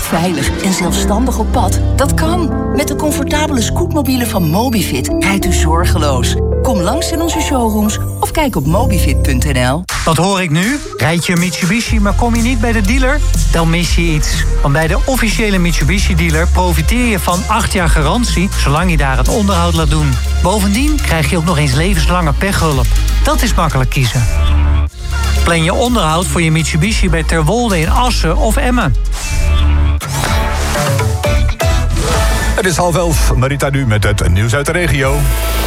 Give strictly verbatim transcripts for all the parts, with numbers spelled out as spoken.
veilig en zelfstandig op pad? Dat kan. Met de comfortabele scootmobielen van Mobifit rijdt u zorgeloos. Kom langs in onze showrooms of kijk op mobifit punt n l. Wat hoor ik nu? Rijd je een Mitsubishi, maar kom je niet bij de dealer? Dan mis je iets. Want bij de officiële Mitsubishi-dealer profiteer je van acht jaar garantie, zolang je daar het onderhoud laat doen. Bovendien krijg je ook nog eens levenslange pechhulp. Dat is makkelijk kiezen. Plan je onderhoud voor je Mitsubishi bij Terwolde in Assen of Emmen. Het is half elf. Marita nu met het nieuws uit de regio.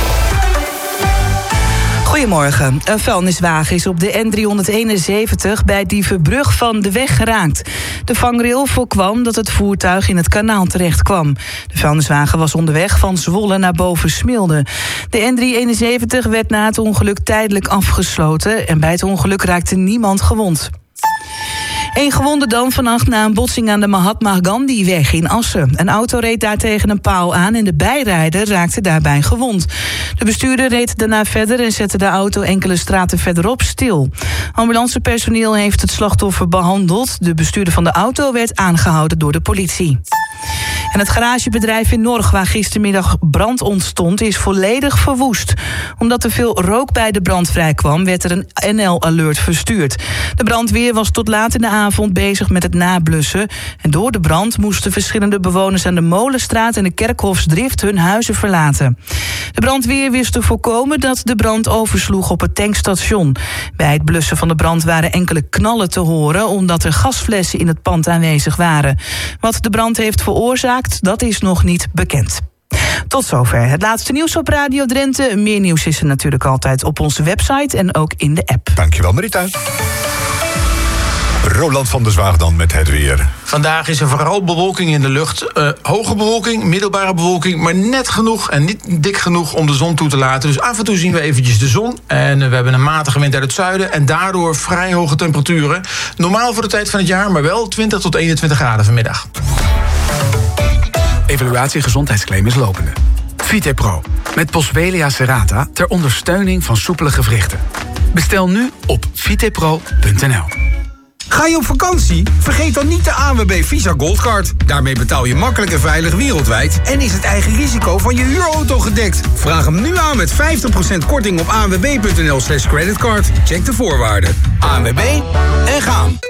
Goedemorgen. Een vuilniswagen is op de N driehonderdeenenzeventig bij Dievenbrug van de weg geraakt. De vangrail voorkwam dat het voertuig in het kanaal terecht kwam. De vuilniswagen was onderweg van Zwolle naar Bovensmilde. De N driehonderdeenenzeventig werd na het ongeluk tijdelijk afgesloten en bij het ongeluk raakte niemand gewond. Eén gewonde dan vannacht na een botsing aan de Mahatma Gandhi-weg in Assen. Een auto reed daar tegen een paal aan en de bijrijder raakte daarbij gewond. De bestuurder reed daarna verder en zette de auto enkele straten verderop stil. Ambulancepersoneel heeft het slachtoffer behandeld. De bestuurder van de auto werd aangehouden door de politie. En het garagebedrijf in Norg, waar gistermiddag brand ontstond, is volledig verwoest. Omdat er veel rook bij de brand vrijkwam, werd er een N L-alert verstuurd. De brandweer was tot laat in de avond bezig met het nablussen. En door de brand moesten verschillende bewoners aan de Molenstraat en de Kerkhofsdrift hun huizen verlaten. De brandweer wist te voorkomen dat de brand oversloeg op het tankstation. Bij het blussen van de brand waren enkele knallen te horen, omdat er gasflessen in het pand aanwezig waren. Wat de brand heeft veroorzaakt, dat is nog niet bekend. Tot zover het laatste nieuws op Radio Drenthe. Meer nieuws is er natuurlijk altijd op onze website en ook in de app. Dankjewel, Marita. Roland van der Zwaag dan met het weer. Vandaag is er vooral bewolking in de lucht. Uh, hoge bewolking, middelbare bewolking, maar net genoeg en niet dik genoeg om de zon toe te laten. Dus af en toe zien we eventjes de zon. En uh, we hebben een matige wind uit het zuiden en daardoor vrij hoge temperaturen. Normaal voor de tijd van het jaar, maar wel twintig tot eenentwintig graden vanmiddag. Evaluatie gezondheidsclaim is lopende. VitePro, met Boswellia serrata ter ondersteuning van soepele gewrichten. Bestel nu op vitepro punt n l. Ga je op vakantie? Vergeet dan niet de A N W B Visa Goldcard. Daarmee betaal je makkelijk en veilig wereldwijd en is het eigen risico van je huurauto gedekt. Vraag hem nu aan met vijftig procent korting op anwb.nl slash creditcard. Check de voorwaarden. A N W B en gaan.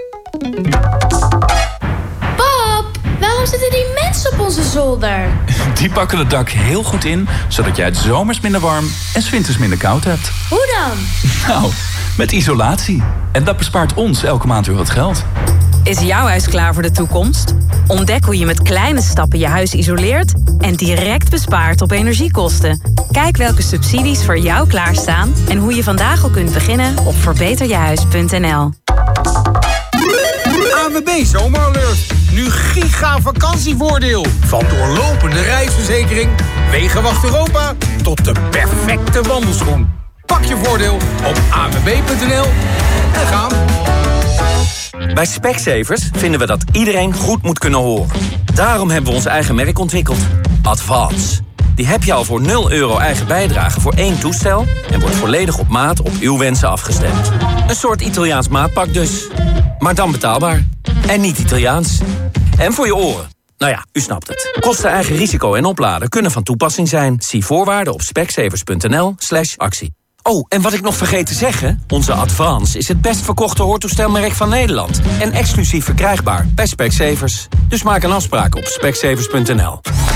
Pap, waarom zitten die mensen op onze zolder? Die pakken het dak heel goed in, zodat jij het zomers minder warm en 's winters minder koud hebt. Hoe dan? Nou, met isolatie. En dat bespaart ons elke maand weer wat geld. Is jouw huis klaar voor de toekomst? Ontdek hoe je met kleine stappen je huis isoleert en direct bespaart op energiekosten. Kijk welke subsidies voor jou klaarstaan en hoe je vandaag al kunt beginnen op verbeter je huis punt n l. A N W B Zomeralert. Nu giga vakantievoordeel. Van doorlopende reisverzekering, Wegenwacht Europa tot de perfecte wandelschoen. Pak je voordeel op anwb punt n l en gaan. Bij Specsavers vinden we dat iedereen goed moet kunnen horen. Daarom hebben we ons eigen merk ontwikkeld. Advance. Die heb je al voor nul euro eigen bijdrage voor één toestel en wordt volledig op maat op uw wensen afgestemd. Een soort Italiaans maatpak dus. Maar dan betaalbaar. En niet Italiaans. En voor je oren. Nou ja, u snapt het. Kosten, eigen risico en opladen kunnen van toepassing zijn. Zie voorwaarden op specsavers punt n l slash actie. Oh, en wat ik nog vergeet te zeggen. Onze Advance is het best verkochte hoortoestelmerk van Nederland. En exclusief verkrijgbaar bij Specsavers. Dus maak een afspraak op specsavers punt n l.